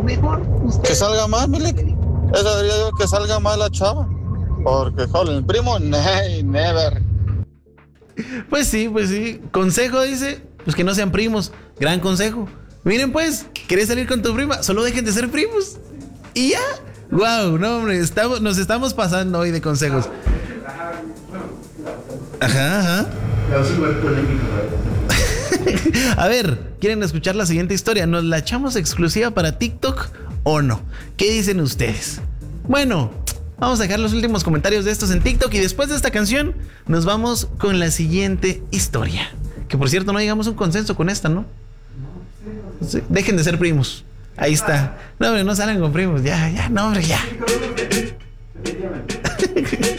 Que salga más, Milik. Eso diría yo, que salga más la chava. Porque, joder, el primo, never. Pues sí. Consejo dice, pues que no sean primos. Gran consejo. Miren pues, ¿querés salir con tu prima? Solo dejen de ser primos. Y ya. Wow, no hombre, nos estamos pasando hoy de consejos. Ajá. A ver, ¿quieren escuchar la siguiente historia? ¿Nos la echamos exclusiva para TikTok o no? ¿Qué dicen ustedes? Bueno, vamos a dejar los últimos comentarios de estos en TikTok y después de esta canción nos vamos con la siguiente historia. Que por cierto no llegamos a un consenso con esta, ¿no? Sí, dejen de ser primos. Ahí está. No, hombre, no salgan con primos. Ya, no, hombre, ya.